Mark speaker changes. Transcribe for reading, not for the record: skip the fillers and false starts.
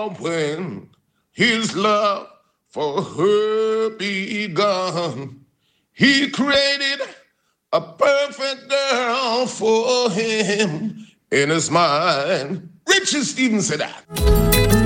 Speaker 1: when his love for her begun. He created a perfect girl for him in his mind. Richard Stevens said that.